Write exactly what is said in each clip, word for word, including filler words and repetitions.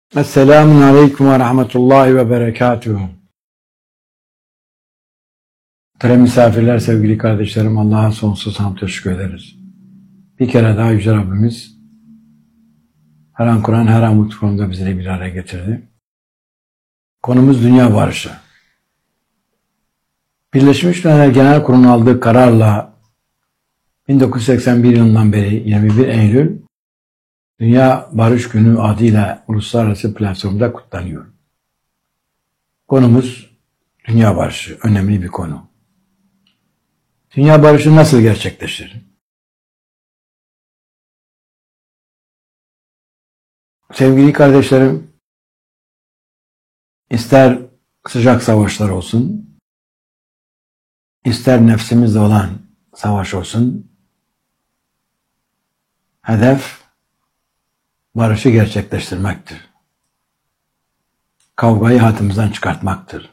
Esselamun Aleyküm ve Rahmetullahi ve Berekatuhu. Muhterem misafirler, sevgili kardeşlerim, Allah'a sonsuz hamd teşekkür ederiz. Bir kere daha Yüce Rabbimiz her an Kur'an, her an mutlu konuda bizleri bir araya getirdi. Konumuz dünya barışı. Birleşmiş Milletler Genel Kurulu'nun aldığı kararla bin dokuz yüz seksen bir yılından beri yirmi bir Eylül Dünya Barış Günü adıyla uluslararası platformda kutlanıyor. Konumuz dünya barışı. Önemli bir konu. Dünya barışı nasıl gerçekleşir? Sevgili kardeşlerim, ister sıcak savaşlar olsun, ister nefsimizde olan savaş olsun, hedef barışı gerçekleştirmektir. Kavgayı hayatımızdan çıkartmaktır.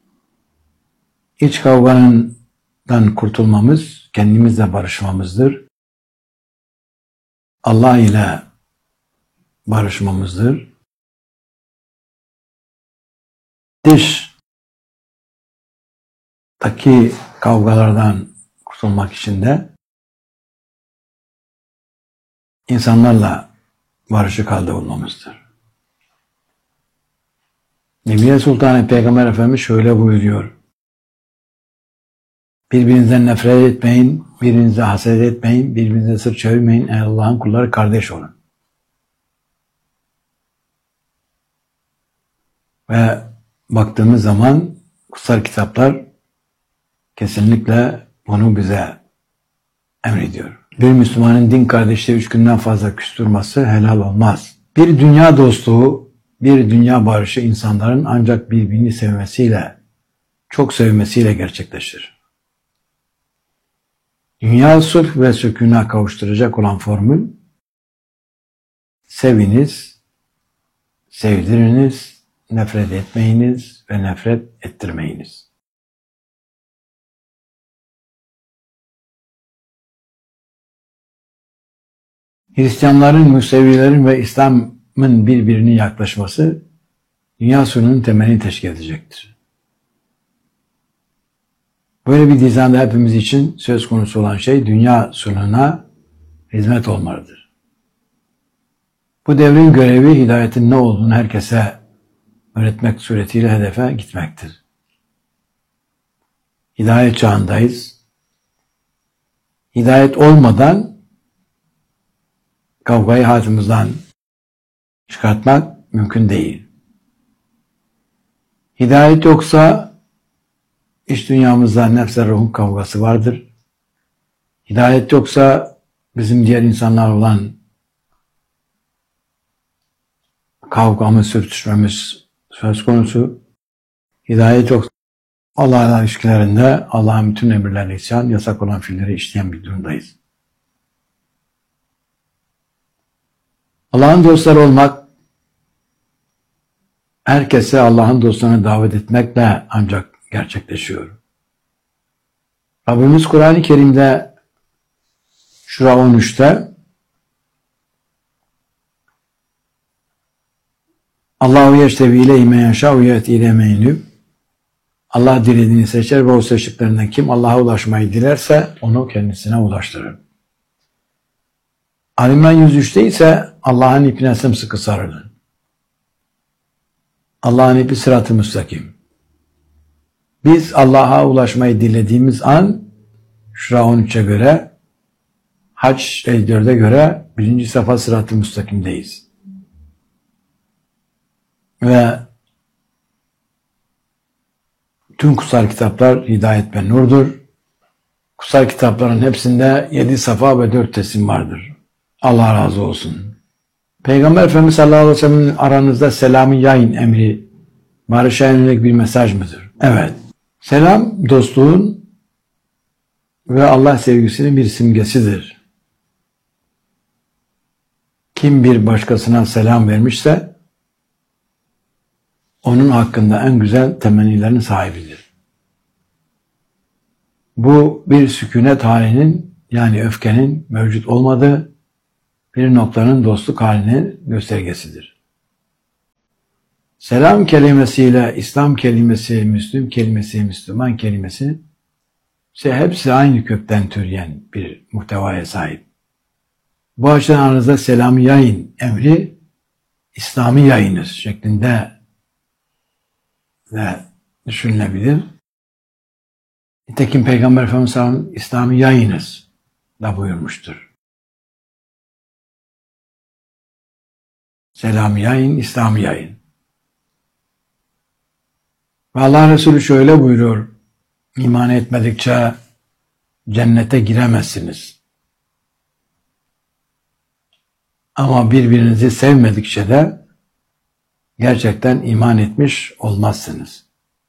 İç kavganından kurtulmamız, kendimizle barışmamızdır. Allah ile barışmamızdır. Dıştaki kavgalardan kurtulmak için de insanlarla barışık halde olmamızdır. Nebiye Sultanı Peygamber Efendimiz şöyle buyuruyor. Birbirinizden nefret etmeyin, birbirinize haset etmeyin, birbirinize sırt çevirmeyin. Ey Allah'ın kulları, kardeş olun. Ve baktığımız zaman kutsal kitaplar kesinlikle bunu bize emrediyor. Bir Müslümanın din kardeşliği üç günden fazla küstürmesi helal olmaz. Bir dünya dostluğu, bir dünya barışı insanların ancak birbirini sevmesiyle, çok sevmesiyle gerçekleşir. Dünya sulh ve sükûna kavuşturacak olan formül, seviniz, sevdiriniz, nefret etmeyiniz ve nefret ettirmeyiniz. Hristiyanların, Musevilerin ve İslam'ın birbirine yaklaşması dünya sulhunun temelini teşkil edecektir. Böyle bir dizanda hepimiz için söz konusu olan şey dünya sulhuna hizmet olmalıdır. Bu devrin görevi hidayetin ne olduğunu herkese öğretmek suretiyle hedefe gitmektir. Hidayet çağındayız. Hidayet olmadan kavgayı hayatımızdan çıkartmak mümkün değil. Hidayet yoksa iç dünyamızda nefs ve ruhun kavgası vardır. Hidayet yoksa bizim diğer insanlar olan kavgamız, sürtüşmemiz söz konusu. Hidayet yoksa Allah'la ilişkilerinde Allah'ın bütün emirlerine isyan, yasak olan fiilleri işleyen bir durumdayız. Allah'ın dostları olmak, herkese Allah'ın dostlarına davet etmekle ancak gerçekleşiyor. Rabbimiz Kur'an-ı Kerim'de Şura on üçte Allahu yeştevi ileyhi men yeşâ'u yehdi ileyhi men yunib. Allah dilediğini seçer ve o seçtiklerinden kim Allah'a ulaşmayı dilerse onu kendisine ulaştırır. Ali İmran yüz üçte ise Allah'ın ipine sımsıkı sarılın. Allah'ın ipi sırat-ı müstakim. Biz Allah'a ulaşmayı dilediğimiz an Şura on üçe göre, Hac elli dörde göre birinci safa sırat-ı müstakimdeyiz. Ve tüm kutsal kitaplar hidayet ve nurdur. Kutsal kitapların hepsinde yedi safa ve dört tesim vardır. Allah razı olsun. Peygamber Efendimiz sallallahu aleyhi ve sellem'in aranızda selamı yayın emri barışa yönelik bir mesaj mıdır? Evet. Selam dostluğun ve Allah sevgisinin bir simgesidir. Kim bir başkasına selam vermişse onun hakkında en güzel temennilerin sahibidir. Bu bir sükunet halinin, yani öfkenin mevcut olmadığı bir noktanın dostluk halinin göstergesidir. Selam kelimesiyle İslam kelimesi, Müslüm kelimesi, Müslüman kelimesi ise hepsi aynı kökten türeyen bir muhtevaya sahip. Bu açıdan aranızda selamı yayın emri İslami yayınız şeklinde de düşünülebilir. Nitekim Peygamber Efendimiz sallallahu aleyhi ve sellem İslami yayınız da buyurmuştur. Selamı yayın, İslami yayın. Ve Allah Resulü şöyle buyuruyor: İman etmedikçe cennete giremezsiniz. Ama birbirinizi sevmedikçe de gerçekten iman etmiş olmazsınız.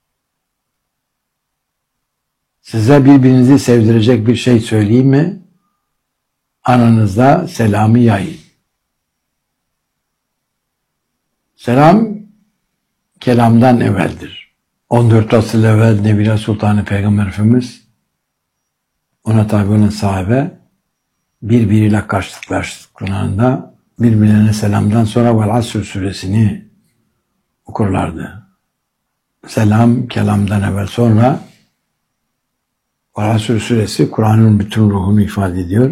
Size birbirinizi sevdirecek bir şey söyleyeyim mi? Aranızda selamı yayın. Selam kelamdan evveldir. on dört asır evvel Nebile Sultanı Peygamber Efendimiz, ona tabi olan sahabe birbiriyle karşılaştıklarında birbirlerine selamdan sonra Vel Asr suresini okurlardı. Selam kelamdan evvel, sonra Vel Asr suresi Kur'an'ın bütün ruhunu ifade ediyor.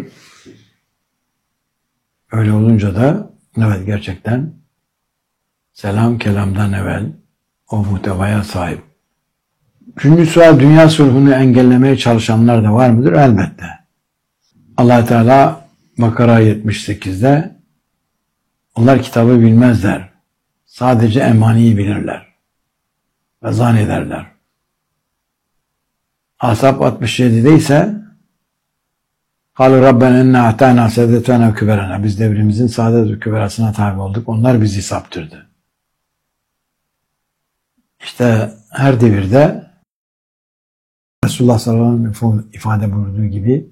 Öyle olunca da evet, gerçekten selam kelamdan evvel o muhtevaya sahip. Üçüncü sual, dünya sulhunu engellemeye çalışanlar da var mıdır? Elbette. Allah Teala Bakara yetmiş sekizde onlar kitabı bilmezler. Sadece emaniyi bilirler ve zannederler. Ashab altmış yedide ise قَالُوا رَبَّنَا اِنَّا اَعْتَانَا سَدَتَنَا küberana. Biz devrimizin saadet ve küberasına tabi olduk. Onlar bizi saptırdı. İşte her devirde Resulullah sallallahu aleyhi ve sellem ifade buyurduğu gibi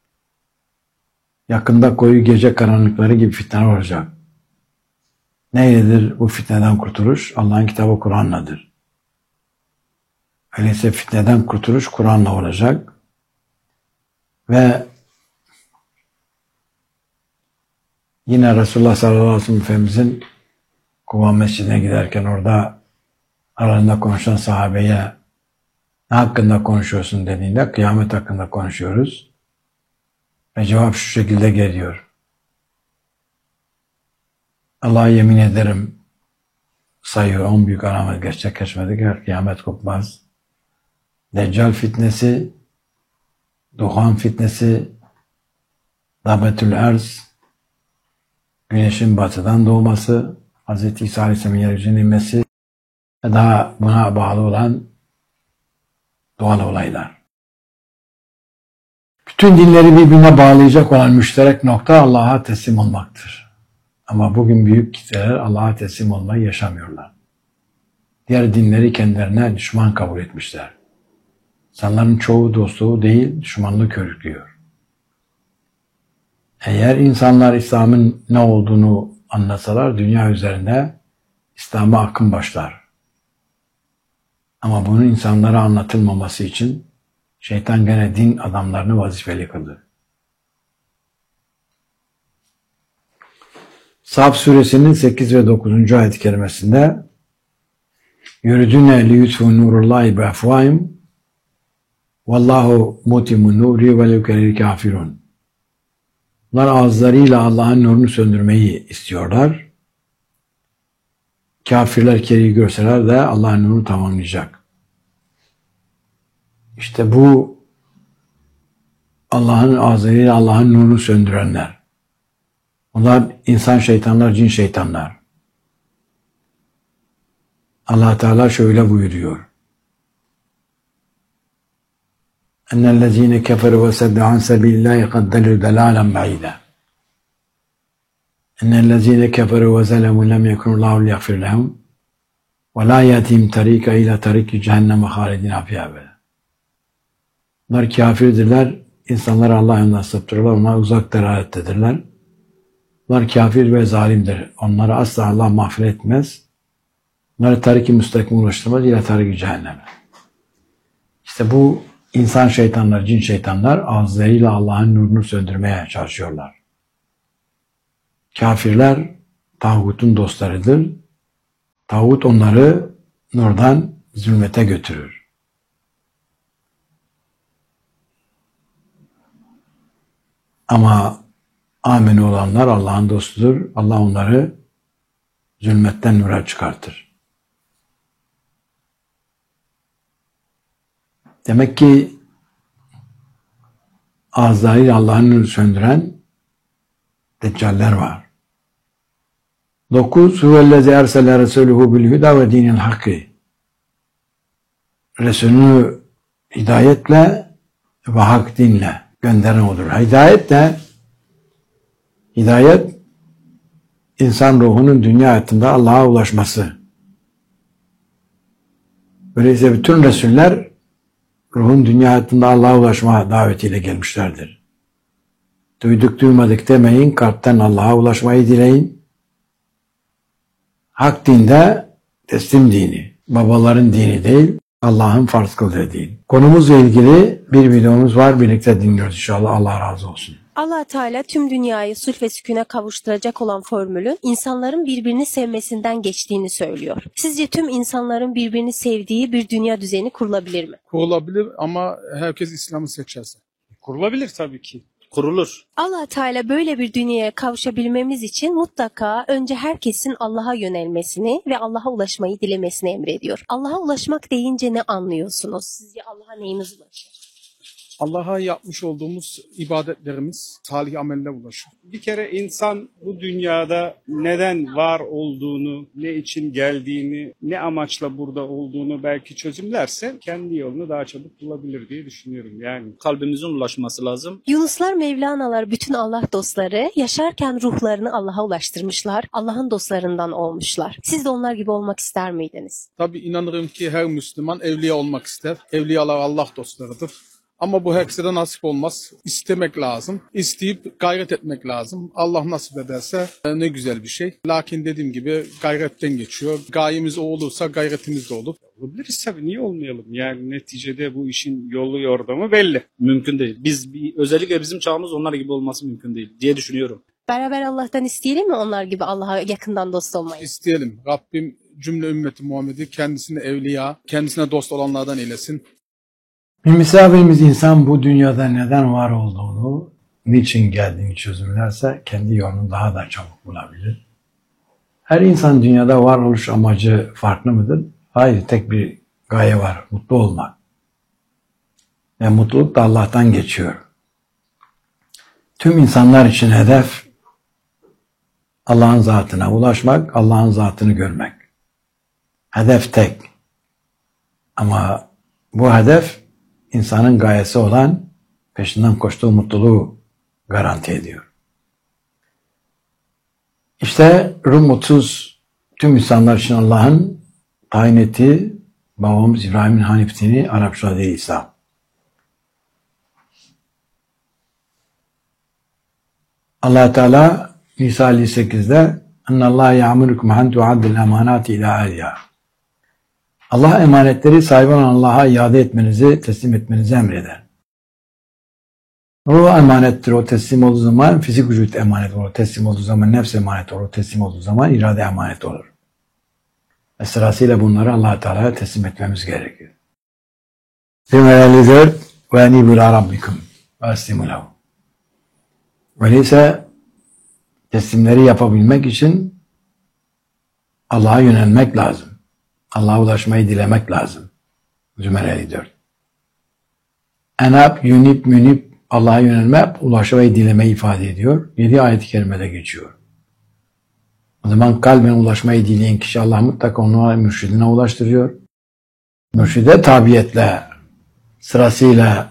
yakında koyu gece karanlıkları gibi fitneler olacak. Neyledir bu fitneden kurtuluş? Allah'ın kitabı Kur'an'ladır. Öyleyse fitneden kurtuluş Kur'an'la olacak. Ve yine Resulullah sallallahu aleyhi ve sellem Efendimizin Kuba Mescidine giderken orada aralarında konuşan sahabeye ne hakkında konuşuyorsun dediğinde kıyamet hakkında konuşuyoruz. Ve cevap şu şekilde geliyor: Allah'a yemin ederim, sayıyor, on büyük alamet gerçekleşmedik, her kıyamet kopmaz. Deccal fitnesi, Duhan fitnesi, Dabetül Arz, güneşin batıdan doğması, Hz. İsa Aleyhisselam'ın yeryüzüne inmesi ve daha buna bağlı olan doğal olaylar. Bütün dinleri birbirine bağlayacak olan müşterek nokta Allah'a teslim olmaktır. Ama bugün büyük kitleler Allah'a teslim olmayı yaşamıyorlar. Diğer dinleri kendilerine düşman kabul etmişler. İnsanların çoğu dostluğu değil, düşmanlığı körüklüyor. Eğer insanlar İslam'ın ne olduğunu anlasalar, dünya üzerinde İslam'a akım başlar. Ama bunun insanlara anlatılmaması için şeytan gene din adamlarını vazifeli kıldı. Saf suresinin sekiz ve dokuzuncu ayet-i kerimesinde Yürüdüne liyutfu nurullahi be'afvahim vallahu mutimun nuri ve levkeril kafirun. Bunlar ağızlarıyla Allah'ın nurunu söndürmeyi istiyorlar. Kafirler keriyi görseler de Allah'ın nurunu tamamlayacak. İşte bu Allah'ın ağızlarıyla Allah'ın nurunu söndürenler. Bunlar insan şeytanlar, cin şeytanlar. Allah Teala şöyle buyuruyor: Ennellezîne keferu ve seddu an sebilillâhi kad delû delâlen ba'îdâ. Ennellezîne keferu ve zelemû lem yekunullâhu liyagfir lehum ve lâ yâtihim tarîka ilâ tarîki cehenneme hâlidînâ fîhâ ebeden. Bunlar kafirdirler, insanları Allah yolundan saptırırlar, onlar uzak delalettedirler. Bunlar kafir ve zalimdir. Onları asla Allah mağfiret etmez. Bunları tarik-i müstakime ulaştırmaz ile tarik-i cehenneme. İşte bu insan şeytanlar, cin şeytanlar ağızlarıyla Allah'ın nurunu söndürmeye çalışıyorlar. Kafirler tağutun dostlarıdır. Tağut onları nurdan zulmete götürür. Ama ameni olanlar Allah'ın dostudur. Allah onları zulmetten nura çıkartır. Demek ki ağızlarıyla Allah'ın nurunu söndüren deccaller var. dokuz. Huvellezî ersele resûlühü bil hudâ ve dînil hakkı. Resulünü hidayetle ve hak dinle gönderen odur. Hidayet de hidayet insan ruhunun dünya hayatında Allah'a ulaşması. Öyleyse bütün Resuller ruhun dünya hayatında Allah'a ulaşma davetiyle gelmişlerdir. Duyduk duymadık demeyin, kalpten Allah'a ulaşmayı dileyin. Hak dinde teslim dini, babaların dini değil, Allah'ın farz kıldığı din. Konumuzla ilgili bir videomuz var, birlikte dinliyoruz inşallah. Allah razı olsun. Allah Teala tüm dünyayı sulh ve sükûne kavuşturacak olan formülün insanların birbirini sevmesinden geçtiğini söylüyor. Sizce tüm insanların birbirini sevdiği bir dünya düzeni kurulabilir mi? Kurulabilir ama herkes İslam'ı seçerse. Kurulabilir tabii ki. Kurulur. Allah Teala böyle bir dünyaya kavuşabilmemiz için mutlaka önce herkesin Allah'a yönelmesini ve Allah'a ulaşmayı dilemesini emrediyor. Allah'a ulaşmak deyince ne anlıyorsunuz? Sizce Allah'a neyiniz ulaşır? Allah'a yapmış olduğumuz ibadetlerimiz, salih ameller ulaşır. Bir kere insan bu dünyada neden var olduğunu, ne için geldiğini, ne amaçla burada olduğunu belki çözümlerse kendi yolunu daha çabuk bulabilir diye düşünüyorum. Yani kalbimizin ulaşması lazım. Yunuslar, Mevlanalar, bütün Allah dostları yaşarken ruhlarını Allah'a ulaştırmışlar. Allah'ın dostlarından olmuşlar. Siz de onlar gibi olmak ister miydiniz? Tabii inanırım ki her Müslüman evliya olmak ister. Evliyalar Allah dostlarıdır. Ama bu herkese de nasip olmaz. İstemek lazım. İsteyip gayret etmek lazım. Allah nasip ederse ne güzel bir şey. Lakin dediğim gibi gayretten geçiyor. Gayemiz o olursa gayretimiz de olur. Olabiliriz tabii, niye olmayalım? Yani neticede bu işin yolu yordamı belli. Mümkün değil. Biz özellikle bizim çağımız onlar gibi olması mümkün değil diye düşünüyorum. Beraber Allah'tan isteyelim mi onlar gibi Allah'a yakından dost olmayı? İsteyelim. Rabbim cümle ümmeti Muhammed'i kendisine evliya, kendisine dost olanlardan eylesin. Bir misafirimiz insan bu dünyada neden var olduğunu, niçin geldiğini çözümlerse kendi yolunu daha da çabuk bulabilir. Her insan dünyada varoluş amacı farklı mıdır? Hayır, tek bir gaye var, mutlu olmak. Ve mutluluk da Allah'tan geçiyor. Tüm insanlar için hedef Allah'ın zatına ulaşmak, Allah'ın zatını görmek. Hedef tek. Ama bu hedef insanın gayesi olan peşinden koştuğu mutluluğu garanti ediyor. İşte Rum otuz tüm insanlar için Allah'ın tayin ettiği babamız İbrahim'in Hanif dini, Arapça adı İslam. Allah Teala Nisa elli sekizde "Ennallâhe ya'murukum en tu'addil emanâti ilâ ehliha." Allah emanetleri sahibi olan Allah'a iade etmenizi, teslim etmenizi emreder. Ruh emanettir, o teslim olduğu zaman fizik vücut emanet olur, teslim olduğu zaman nefs emanet olur, teslim olduğu zaman irade emanet olur. Ve sırasıyla bunları Allah Teala'ya teslim etmemiz gerekiyor. elli dört ve enîbû ilâ rabbikum ve eslimû lehu. Öyleyse teslimleri yapabilmek için Allah'a yönelmek lazım. Allah'a ulaşmayı dilemek lazım. Zümer elli dört. Enab, yunib, münib, Allah'a yönelme, ulaşmayı dilemeyi ifade ediyor. Yedi ayet-i kerimede geçiyor. O zaman kalben ulaşmayı dileyen kişi Allah mutlaka onu mürşidine ulaştırıyor. Mürşide tabiyetle, sırasıyla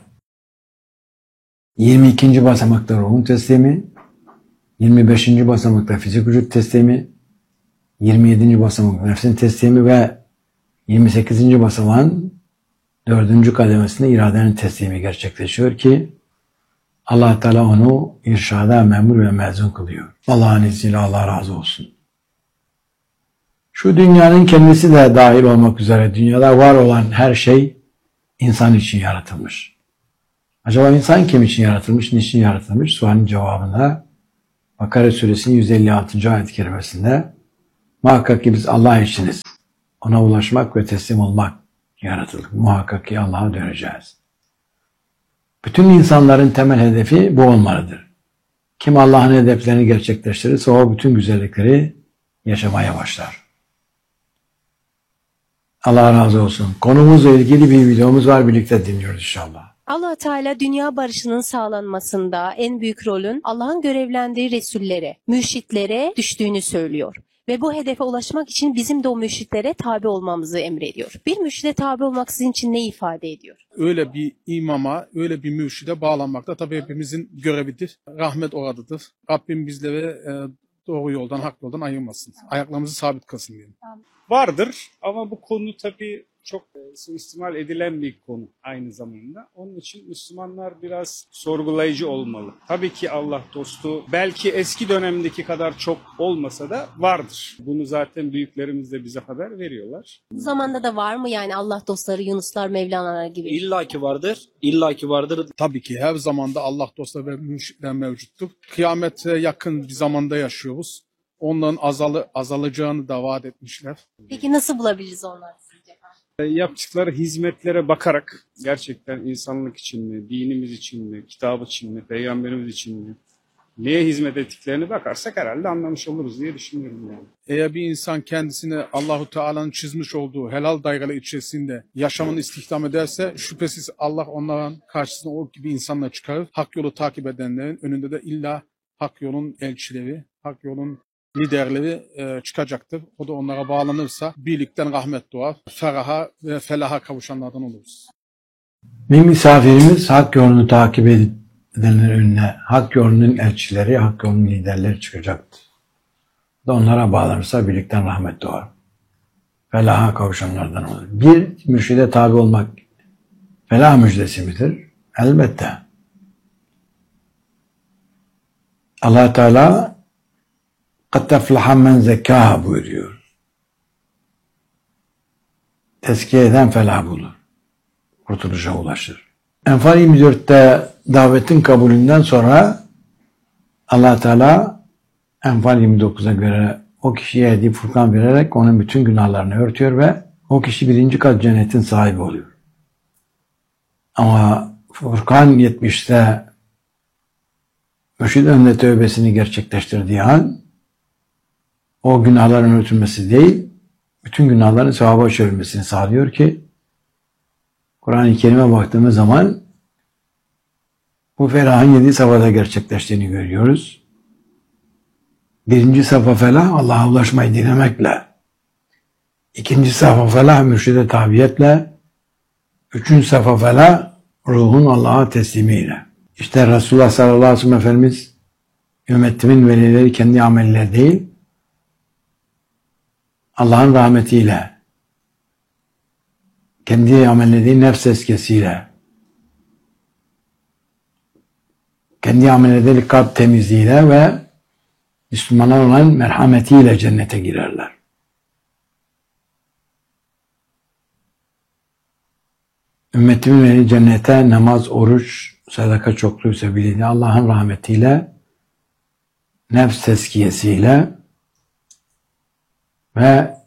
yirmi ikinci basamakta ruhun teslimi, yirmi beşinci basamakta fizik vücut teslimi, yirmi yedinci basamak nefsin teslimi ve yirmi sekizinci basamağın dördüncü kademesinde iradenin teslimi gerçekleşiyor ki Allah Teala onu irşada memur ve mezun kılıyor. Allah'ın izniyle Allah razı olsun. Şu dünyanın kendisi de dahil olmak üzere dünyada var olan her şey insan için yaratılmış. Acaba insan kim için yaratılmış, niçin yaratılmış? Sualin cevabında Bakara suresinin yüz elli altıncı ayet-i kerimesinde muhakkak ki biz Allah içiniz. ona ulaşmak ve teslim olmak yaratıldık. Muhakkak ki Allah'a döneceğiz. Bütün insanların temel hedefi bu olmalıdır. Kim Allah'ın hedeflerini gerçekleştirirse o bütün güzellikleri yaşamaya başlar. Allah razı olsun. Konumuzla ilgili bir videomuz var. Birlikte dinliyoruz inşallah. Allah Teala dünya barışının sağlanmasında en büyük rolün Allah'ın görevlendiği resullere, mürşitlere düştüğünü söylüyor. Ve bu hedefe ulaşmak için bizim de o mürşitlere tabi olmamızı emrediyor. Bir mürşide tabi olmak sizin için ne ifade ediyor? Öyle bir imama, öyle bir mürşide bağlanmak da tabii hepimizin görevidir. Rahmet oradıdır. Rabbim bizleri e, doğru yoldan, hak yoldan ayırmasın. Ayaklarımızı sabit kılsın diyelim. Vardır ama bu konu tabii çok e, suistimal edilen bir konu aynı zamanda. Onun için Müslümanlar biraz sorgulayıcı olmalı. Tabii ki Allah dostu belki eski dönemdeki kadar çok olmasa da vardır. Bunu zaten büyüklerimiz de bize haber veriyorlar. Bu zamanda da var mı yani Allah dostları, Yunuslar, Mevlana'lar gibi? İlla ki vardır. İlla ki vardır. Tabii ki her zamanda Allah dostları ve mürşitler mevcuttur. Kıyamete yakın bir zamanda yaşıyoruz. Onların azalı, azalacağını da vaat etmişler. Peki nasıl bulabiliriz onları sizce? E, Yaptıkları hizmetlere bakarak gerçekten insanlık için mi, dinimiz için mi, kitabı için mi, peygamberimiz için mi, neye hizmet ettiklerini bakarsak herhalde anlamış oluruz diye düşünüyorum yani. Eğer bir insan kendisine Allahu Teala'nın çizmiş olduğu helal daireler içerisinde yaşamını istihdam ederse şüphesiz Allah onların karşısına o gibi insanlar çıkarır. Hak yolu takip edenlerin önünde de illa hak yolun elçileri, hak yolun liderleri e, çıkacaktır. O da onlara bağlanırsa birlikten rahmet doğar. Feraha ve felaha kavuşanlardan oluruz. Bir misafirimiz hak yolunu takip edenlerin önüne hak yolunun elçileri, hak yolunun liderleri çıkacaktır. Da onlara bağlanırsa birlikten rahmet doğar. Felaha kavuşanlardan olur. Bir mürşide tabi olmak felah müjdesi midir? Elbette. Allah Teala قَدْ تَفْلَحَ مَنْ زَكَّاهَا buyuruyor. Tezkiye eden felah bulur. Kurtuluşa ulaşır. Enfal yirmi dörtte davetin kabulünden sonra Allah Teala Enfal yirmi dokuza göre o kişiye hediye Furkan vererek onun bütün günahlarını örtüyor ve o kişi birinci kat cennetin sahibi oluyor. Ama Furkan yetmişte mürşid önünde tövbesini gerçekleştirdiği an o günahların örtülmesi değil, bütün günahların sevaba çevrilmesini sağlıyor ki Kur'an-ı Kerim'e baktığımız zaman bu felahın yedi safhada gerçekleştiğini görüyoruz. Birinci safha felah Allah'a ulaşmayı dilemekle, ikinci safha felah mürşide tabiyetle, üçüncü safha felah ruhun Allah'a teslimiyle. İşte Resulullah sallallahu aleyhi ve sellem Efendimiz ümmetimin velileri kendi amelleri değil, Allah'ın rahmetiyle, kendi amellediği nefs eskesiyle, kendi amellediği kalp temizliğiyle ve Müslümanlar olan merhametiyle cennete girerler. Ümmetimin veli cennete namaz, oruç, sadaka çokluğu sebebiyle Allah'ın rahmetiyle, nefs tezkiyesiyle ve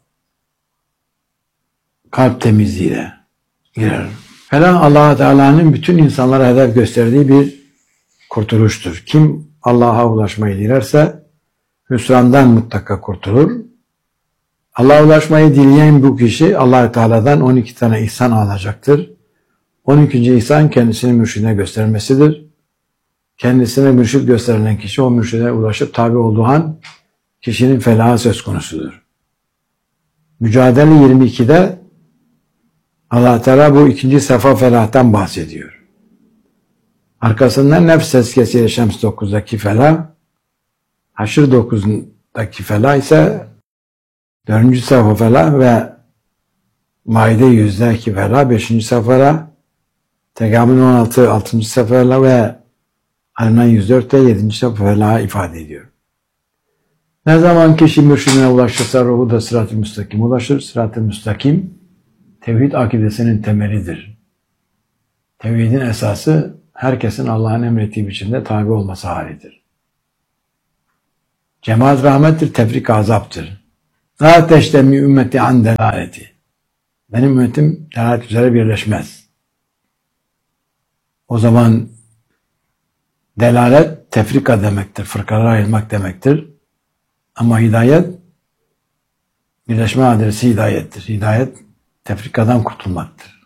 kalp temizliğiyle girer. Felah Allah Teala'nın bütün insanlara hedef gösterdiği bir kurtuluştur. Kim Allah'a ulaşmayı dilerse hüsrandan mutlaka kurtulur. Allah'a ulaşmayı dileyen bu kişi Allah Teala'dan on iki tane ihsan alacaktır. on ikinci ihsan kendisini mürşidine göstermesidir. Kendisine mürşid gösterilen kişi o mürşide ulaşıp tabi olduğu an kişinin felahı söz konusudur. Mücadele yirmi ikide Allah Teala bu ikinci safa felahtan bahsediyor. Arkasından nefs tezkiyesiyle Şems dokuzdaki felah, Haşr dokuzdaki felah ise dördüncü safa felah ve Maide yüzdeki felah, beşinci safa felah, Tegabün on altı, altıncı safa felah ve Alman yüz dörtte yedinci safa felahı ifade ediyor. Ne zaman kişi mürşidine ulaşırsa ruhu da sırat-ı müstakim ulaşır. Sırat-ı müstakim tevhid akidesinin temelidir. Tevhidin esası herkesin Allah'ın emrettiği biçimde tabi olması halidir. Cemaat rahmettir, tefrik azaptır. La teştemi ümmeti an delaleti. Benim ümmetim delalet üzere birleşmez. O zaman delalet tefrika demektir, fırkalara ayrılmak demektir. Ama hidayet, birleşme adresi hidayettir. Hidayet, tefrikadan kurtulmaktır.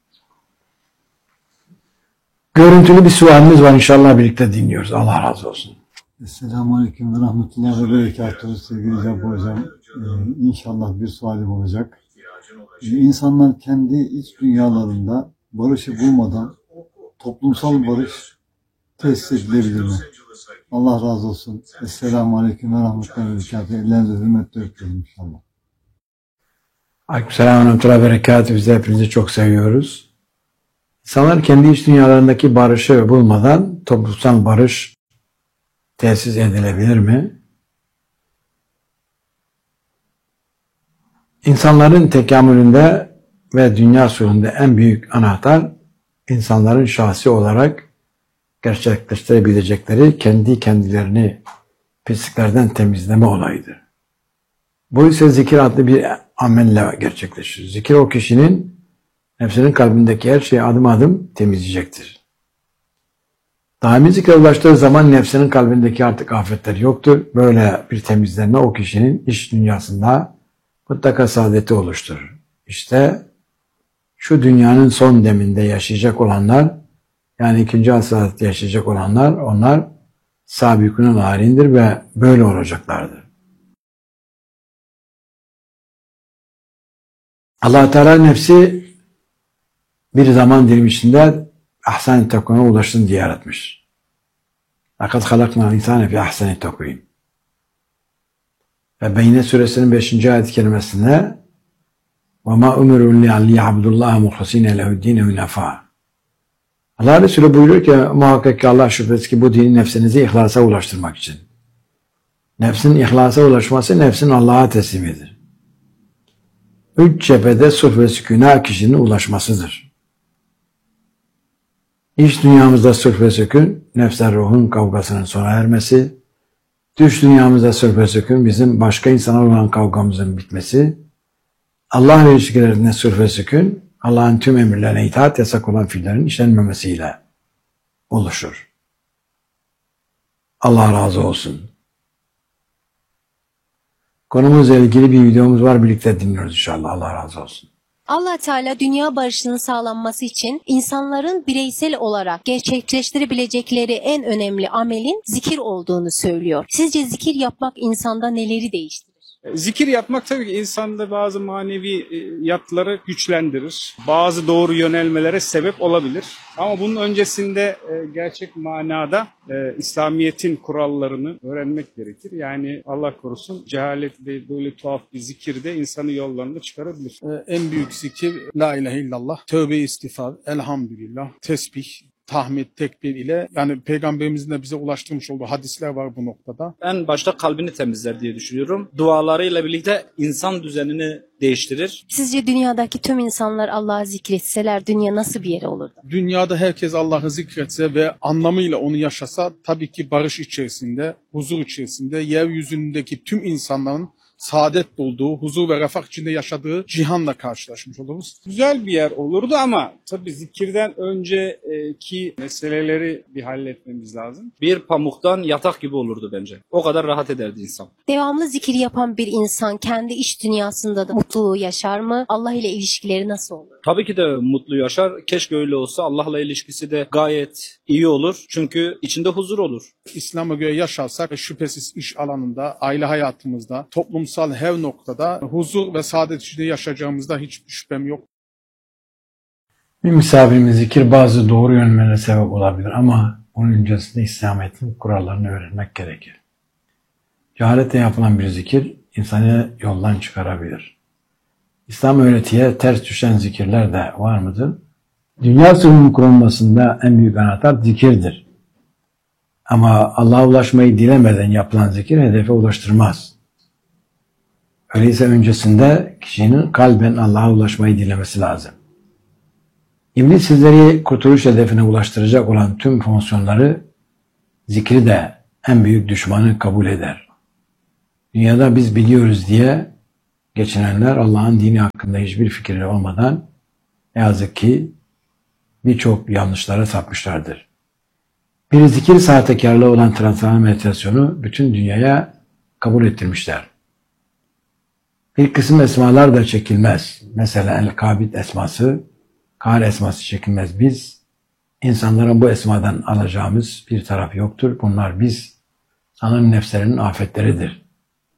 Görüntülü bir sualimiz var, inşallah birlikte dinliyoruz. Allah razı olsun. Esselamu Aleyküm ve Rahmetullah ve Berekatuhu sevgili Cabbar Hocam. Ee, inşallah bir sualim olacak. Ee, insanlar kendi iç dünyalarında barışı bulmadan toplumsal barış tesis edilebilir mi? Allah razı olsun. Esselamu Aleyküm ve Rahmetullah ve Berekatuhu. Ellerinize hürmetle öpüyorum inşallah. Aleykümselam ve rahmetullahi ve berekatuhu. Biz de hepinizi çok seviyoruz. İnsanlar kendi iç dünyalarındaki barışı bulmadan toplumsal barış tesis edilebilir mi? İnsanların tekamülünde ve dünya sulhünde en büyük anahtar insanların şahsi olarak gerçekleştirebilecekleri kendi kendilerini pisliklerden temizleme olayıdır. Bu ise zikir adlı bir amelle gerçekleşir. Zikir o kişinin nefsinin kalbindeki her şeyi adım adım temizleyecektir. Daimi zikre ulaştığı zaman nefsinin kalbindeki artık afetler yoktur. Böyle bir temizlenme o kişinin iç dünyasında mutlaka saadeti oluşturur. İşte şu dünyanın son deminde yaşayacak olanlar, yani ikinci asırda yaşayacak olanlar, onlar sabıkının halindir ve böyle olacaklardır. Allah Teala nefsi bir zaman dilimi içinde ahsen-i takvime ulaşsın diye yaratmış. لَقَدْ خَلَقْنَا الْاِنْسَانَ فِي اَحْسَنِ التَّقْوِيمِ. Ve Beyne suresinin beşinci ayet kelimesinde وَمَا اُمِرُوا لِيَعْبُدُ اللّٰهَ مُخْلَصِينَ لَهُ الدِّينَ هُنَفَاءَ. Allah Resulü buyuruyor ki muhakkak ki Allah şüphesiz ki bu dini nefsinizi ihlasa ulaştırmak için. Nefsin ihlasa ulaşması nefsin Allah'a teslimidir. Üç cephede sulh ve sükûna kişinin ulaşmasıdır. İç dünyamızda sulh ve sükun, nefsler ruhun kavgasının sona ermesi, dış dünyamızda sulh ve sükun bizim başka insanlar olan kavgamızın bitmesi, Allah'la ilişkilerinde sulh ve sükun, Allah'ın tüm emirlerine itaat yasak olan fiillerin işlenmemesiyle oluşur. Allah razı olsun. Konumuzla ilgili bir videomuz var, birlikte dinliyoruz inşallah. Allah razı olsun. Allah Teala dünya barışının sağlanması için insanların bireysel olarak gerçekleştirebilecekleri en önemli amelin zikir olduğunu söylüyor. Sizce zikir yapmak insanda neleri değiştirir? Zikir yapmak tabii ki insanda bazı manevi yatları güçlendirir. Bazı doğru yönelmelere sebep olabilir. Ama bunun öncesinde gerçek manada İslamiyet'in kurallarını öğrenmek gerekir. Yani Allah korusun cehalet ve böyle tuhaf bir zikir de insanı yollarında çıkarabilir. En büyük zikir la ilahe illallah, tövbe istiğfar, elhamdülillah, tesbih, tahmid, tekbir ile, yani Peygamberimizin de bize ulaştırmış olduğu hadisler var bu noktada. En başta kalbini temizler diye düşünüyorum. Dualarıyla birlikte insan düzenini değiştirir. Sizce dünyadaki tüm insanlar Allah'ı zikretseler dünya nasıl bir yer olurdu? Dünyada herkes Allah'ı zikretse ve anlamıyla onu yaşasa, tabii ki barış içerisinde, huzur içerisinde, yeryüzündeki tüm insanların saadet bulduğu, huzur ve refah içinde yaşadığı cihanla karşılaşmış oluruz. Güzel bir yer olurdu ama tabii zikirden önceki meseleleri bir halletmemiz lazım. Bir pamuktan yatak gibi olurdu bence. O kadar rahat ederdi insan. Devamlı zikir yapan bir insan kendi iç dünyasında da mutluluğu yaşar mı? Allah ile ilişkileri nasıl olur? Tabii ki de mutlu yaşar. Keşke öyle olsa. Allah'la ilişkisi de gayet iyi olur. Çünkü içinde huzur olur. İslam'a göre yaşarsak şüphesiz iş alanında, aile hayatımızda, toplumsal her noktada huzur ve saadet içinde yaşayacağımızda hiç şüphem yok. Bir misafirimiz zikir bazı doğru yönelmelere sebep olabilir ama onun öncesinde İslamiyet'in kurallarını öğrenmek gerekir. Cehaletle yapılan bir zikir insanı yoldan çıkarabilir. İslam öğretiye ters düşen zikirler de var mıdır? Dünya sulhunun kurulmasında en büyük anahtar zikirdir. Ama Allah'a ulaşmayı dilemeden yapılan zikir hedefe ulaştırmaz. Öyleyse öncesinde kişinin kalben Allah'a ulaşmayı dilemesi lazım. İblis sizleri kurtuluş hedefine ulaştıracak olan tüm fonksiyonları, zikri de en büyük düşmanı kabul eder. Dünyada biz biliyoruz diye geçinenler Allah'ın dini hakkında hiçbir fikirleri olmadan ne yazık ki birçok yanlışlara sapmışlardır. Bir zikir sahtekarlığı olan transcendental meditasyonu bütün dünyaya kabul ettirmişler. Bir kısım esmalar da çekilmez. Mesela El-Kabid esması, Kahar esması çekilmez. Biz, insanların bu esmadan alacağımız bir taraf yoktur. Bunlar biz, sanın nefslerinin afetleridir.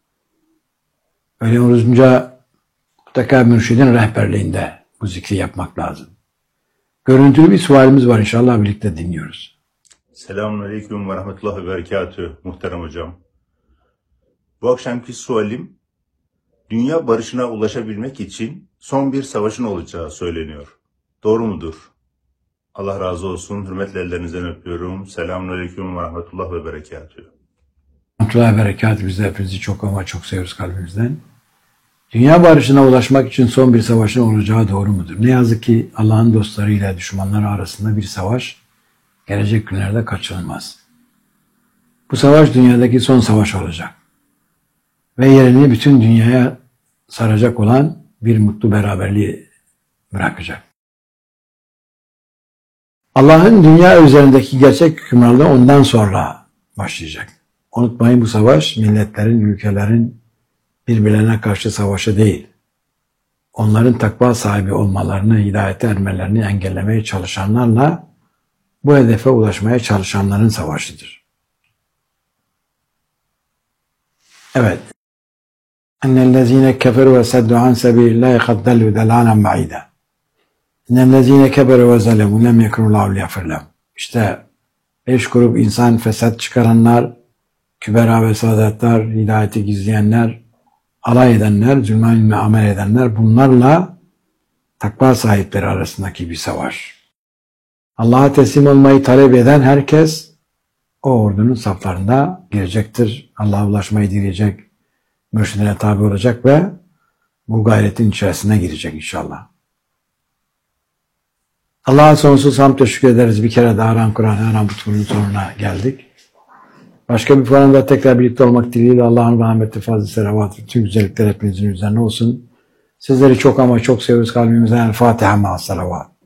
Öyle olunca mutlaka mürşidin rehberliğinde bu zikri yapmak lazım. Görüntülü bir sualimiz var, inşallah birlikte dinliyoruz. Selamünaleyküm ve rahmetullahi ve berekatühü muhterem hocam. Bu akşamki sualim, dünya barışına ulaşabilmek için son bir savaşın olacağı söyleniyor. Doğru mudur? Allah razı olsun. Hürmetle ellerinizden öpüyorum. Selamünaleyküm ve rahmetullahi ve berekatühü. Rahmetullahi ve berekatühü. Biz de hepinizi çok ama çok seviyoruz kalbimizden. Dünya barışına ulaşmak için son bir savaşın olacağı doğru mudur? Ne yazık ki Allah'ın dostlarıyla düşmanları arasında bir savaş gelecek günlerde kaçınılmaz. Bu savaş dünyadaki son savaş olacak. Ve yerini bütün dünyaya saracak olan bir mutlu beraberliği bırakacak. Allah'ın dünya üzerindeki gerçek hükümranlığı ondan sonra başlayacak. Unutmayın, bu savaş milletlerin, ülkelerin birbirlerine karşı savaşı değil. Onların takva sahibi olmalarını, hidayete ermelerini engellemeye çalışanlarla bu hedefe ulaşmaya çalışanların savaşıdır. Evet. Ennellezine keferu ve seddu an sebilillahi kad dellu delalan ba'ida. Ennellezine keferu ve zalemu lem yekunullahu liyagfir lehum. İşte beş grup insan, fesat çıkaranlar, kübera ve sadatlar, hidayeti gizleyenler, alay edenler, zulme amel edenler, bunlarla takva sahipleri arasındaki bir savaş. Allah'a teslim olmayı talep eden herkes o ordunun saflarında girecektir. Allah'a ulaşmayı dileyecek, mürşidine tabi olacak ve bu gayretin içerisine girecek inşallah. Allah'a sonsuz hamd teşekkür ederiz. Bir kere daha Aram Kur'an, Aram Kutbu'nun sonuna geldik. Başka bir programda tekrar birlikte olmak dileğiyle Allah'ın rahmeti, fazla selavatı, tüm güzellikler hepinizin üzerine olsun. Sizleri çok ama çok seviyoruz kalbimizden. El Fatiha ma'as salavat.